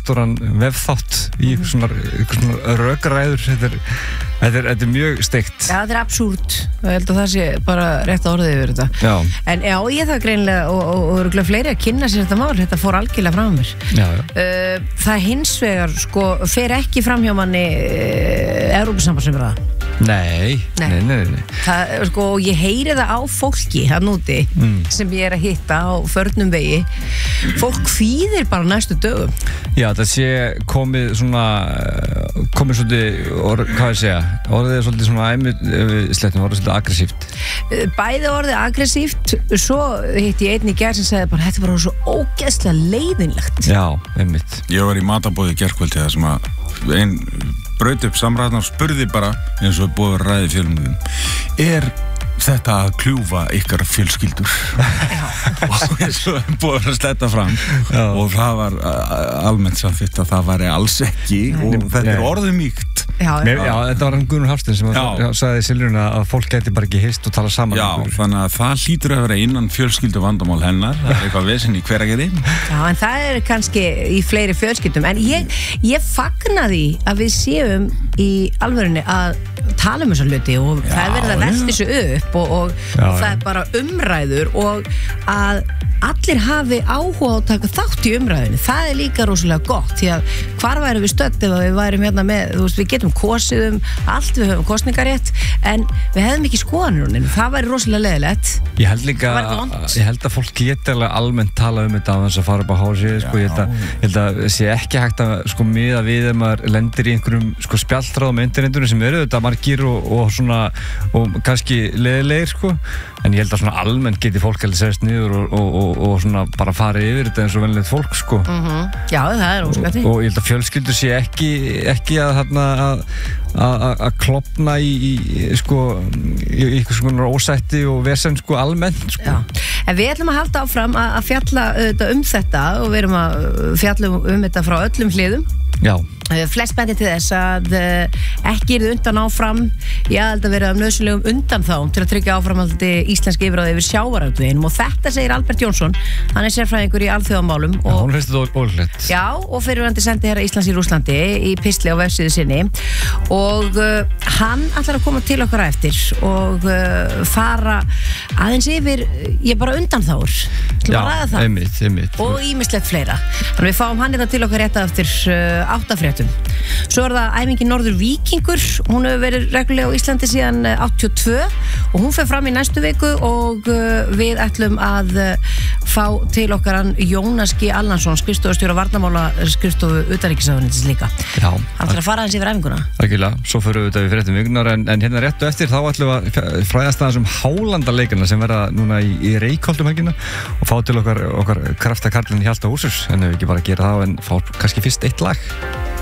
risastóran vefþátt í svona rökræður. Þetta er mjög steikt. Já, þetta absúrt. Ég held að það sé bara rétt orðið yfir þetta. Já. En já, ég það greinilega og örugglega fleiri að kynna sér þetta mál. Þetta fór algjörlega frá mér. Já. Það hins vegar, sko, fer ekki fram hjá manni Evrópusambandsumræða. Nei. Það, sko, ég heyri það á fólki hann úti sem ég að hitta á förnum vegi. Fólk kvíðir bara næstu dögum. Já, það sé komið svolítið, hvað ég segja, orðið svolítið svona slettum, orðið svolítið aggressíft. Bæði orðið aggressíft, svo hitti ég einn í gær sem sagði bara, þetta var svo ógeðslega leiðinlegt. Já, einmitt. Ég var í matabóði í gærkvöldi þar sem að einn braut upp samræðan og spurði bara, eins og búið að ræði fjölmiðlum, þetta að kljúfa ykkar fjölskyldur og eins og búið að sletta fram og það var almennt samþykkt að það væri alls ekki og þetta er orðið mýkt. Já, þetta var hann Gunnur Hafstein sem sagði í Silfrinu að fólk gæti bara ekki hist og tala saman. Já, þannig að það hlýtur að vera innan fjölskyldu vandamál hennar, það er eitthvað vesen í Hveragerði. Já, en það er kannski í fleiri fjölskyldum, en ég fagna því að við séum í alvörunni að tala þessa hluti og það er verið að velta þessu upp og það er bara umræður og að allir hafi áhuga á að taka þátt í umræðinu. Það er líka rosalega gott því að hvar værum við stödd ef við værum hérna með, þú veist, við getum kosið allt, við höfum kosningarétt en við hefðum ekki skoðanir það væri rosalega leiðilegt. Ég held að fólk geti alveg almennt tala þetta á þess að fara upp á hási sko, ég held að sé ekki hægt að sko miða við ef maður lendir í einhverjum sko spjallþráðum á internetinu sem eru þetta margir og svona og kannski leiðilegir sko en ég held að svona almennt geti fólk alveg segist niður og svona bara farið yfir þetta eins og venilegt fólk sko. Já, það er óskatti. Og ég held að fjölskyldur sé ekki að klofna í eitthvað svona ósætti og vesen sko almennt sko. Já. En við ætlum að halda áfram að fjalla þetta og við erum að fjalla þetta frá öllum hliðum. Já. Flest bendir til þess að ekki yrðu undan áfram ég held að vera nauðsynlegum undanþáum til að tryggja áframhaldi íslenski yfirráð yfir sjávarútveginum og þetta segir Albert Jónsson hann er sérfræðingur í alþjóðamálum og hún finnst þetta ólíklegt. Já, og fyrrverandi sendiherra Íslands í Rússlandi í pistli á vefsíðu sinni og hann ætlar að koma til okkar á eftir og fara aðeins yfir ég bara undanþáur til að ræða það einmitt. Og ýmislegt fleira. Þannig við fáum hann þetta til okkar rétt eftir 8 fréttum. Svo er það æfingin Norður Víkingur hún hefur verið reglulega á Íslandi síðan 82 og hún fer fram í næstu viku og við ætlum að fá til okkar hann Jónas G. Allansson skrifstofustjóra varnarmála skrifstofu utanríkisráðuneytis líka. Já. Hann ætlar að fara hans yfir æfinguna. Algjörlega, svo förum við þetta við fréttum vikunar en hérna réttu eftir þá ætlum við að fræðast aðeins Hálandaleikana sem verða núna í Reykholtum helgina og fá til okkar kraftakarlinn Hjalta Húsurs en ef við ekki bara gera það en fá kannski fyrst eitt lag.